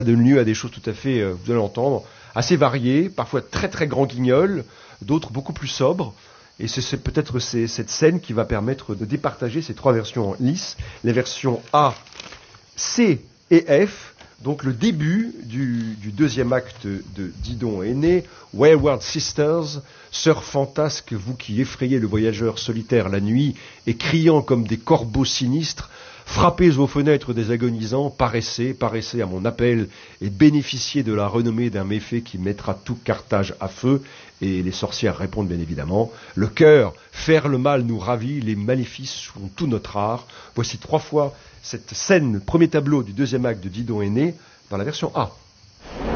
donne lieu à des choses tout à fait, vous allez l'entendre, assez variées, parfois très très grands guignols, d'autres beaucoup plus sobres. Et c'est peut-être cette scène qui va permettre de départager ces trois versions lisses, les versions A, C et F, donc le début du deuxième acte de Didon est né, Wayward Sisters, sœurs fantasques, vous qui effrayez le voyageur solitaire la nuit et criant comme des corbeaux sinistres, frappez aux fenêtres des agonisants, paraissez à mon appel et bénéficiez de la renommée d'un méfait qui mettra tout Carthage à feu. Et les sorcières répondent bien évidemment, le cœur, faire le mal nous ravit, les maléfices sont tout notre art. Voici 3 fois cette scène, premier tableau du deuxième acte de Didon est né, dans la version A.